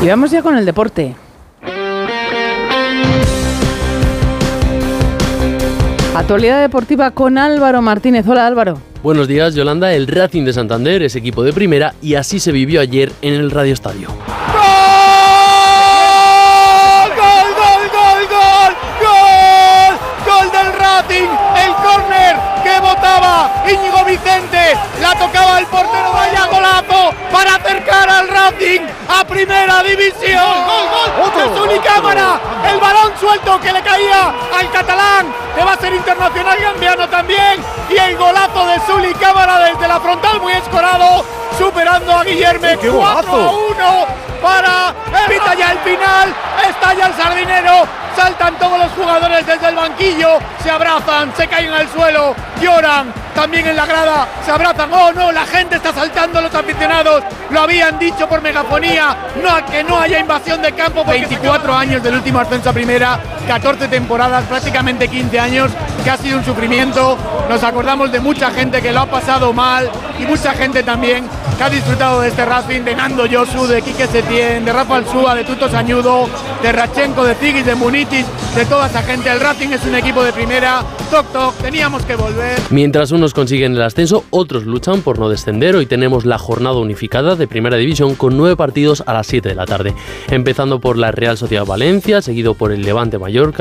Y vamos ya con el deporte. Actualidad deportiva con Álvaro Martínez. Hola, Álvaro. Buenos días, Yolanda. El Racing de Santander es equipo de primera y así se vivió ayer en el Radio Estadio. ¡Gol del Racing! El córner que botaba Íñigo Vicente, la tocaba el portero, vaya golazo para acercar al Racing a primera división. ¡Gol de Zuli Cámara! El balón suelto que le caía al catalán, que va a ser internacional gambiano también, y el golazo de Zuli Cámara desde la frontal, muy escorado, superando a Guillerme. 4-1 para pita ya el final, está ya el Sardinero, saltan todos los jugadores desde el banquillo, se abrazan, se caen al suelo, lloran, también en la grada se abrazan. Oh no, la gente está saltando, los aficionados lo habían dicho por megafonía, no, que no haya invasión de campo. 24 años del último ascenso a primera, 14 temporadas, prácticamente 15 años, que ha sido un sufrimiento. Nos acordamos de mucha gente que lo ha pasado mal y mucha gente también que ha disfrutado de este Racing, de Nando Yosu, de Quique Setién, de Rafa Alsúa, de Tuto Sañudo, de Rachenko, de Zigis, de Munitis, de toda esa gente. El Racing es un equipo de primera. Toc toc, teníamos que volver. Mientras unos consiguen el ascenso, otros luchan por no descender. Hoy tenemos la jornada unificada de Primera División con 9 partidos a las 7 de la tarde. Empezando por la Real Sociedad Valencia, seguido por el Levante Mallorca,